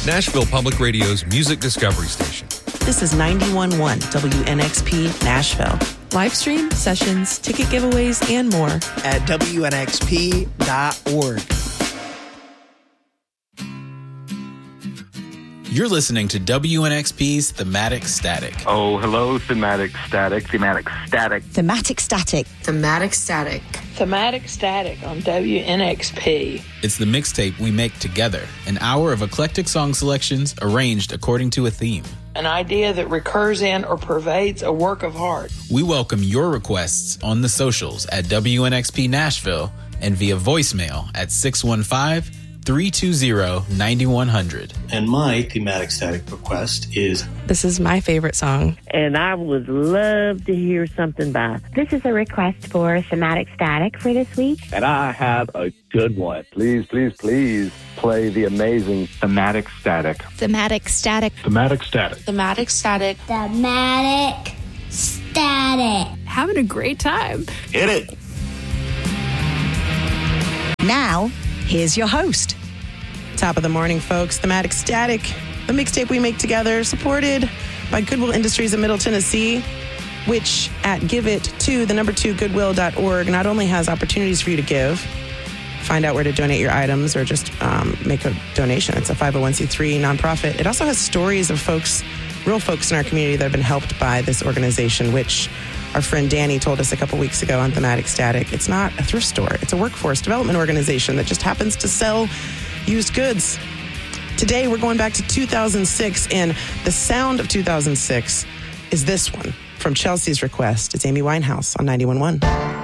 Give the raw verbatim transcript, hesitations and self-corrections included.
Nashville Public Radio's music discovery station. This is ninety-one point one W N X P Nashville. Live stream, sessions, ticket giveaways, and more at W N X P dot org. You're listening to W N X P's Thematic Static. Oh, hello, Thematic Static. Thematic Static. Thematic Static. Thematic Static. Thematic Static on W N X P. It's the mixtape we make together, an hour of eclectic song selections arranged according to a theme. An idea that recurs in or pervades a work of art. We welcome your requests on the socials at W N X P Nashville and via voicemail at six one five, three two zero, nine one zero zero. And my thematic static request is... This is my favorite song. And I would love to hear something by... This is a request for thematic static for this week. And I have a good one. Please, please, please play the amazing Thematic Static. Thematic Static. Thematic Static. Thematic Static. Thematic Static. Having a great time. Hit it. Now, here's your host. Top of the morning, folks. Thematic Static, the mixtape we make together, supported by Goodwill Industries in Middle Tennessee, which at give it to the number two goodwill dot org not only has opportunities for you to give, find out where to donate your items or just um, make a donation. It's a five oh one c three nonprofit. It also has stories of folks, real folks in our community that have been helped by this organization, which our friend Danny told us a couple weeks ago on Thematic Static. It's not a thrift store. It's a workforce development organization that just happens to sell used goods. Today, we're going back to two thousand six, and the sound of two thousand six is this one from Chelsea's request. It's Amy Winehouse on ninety-one point one.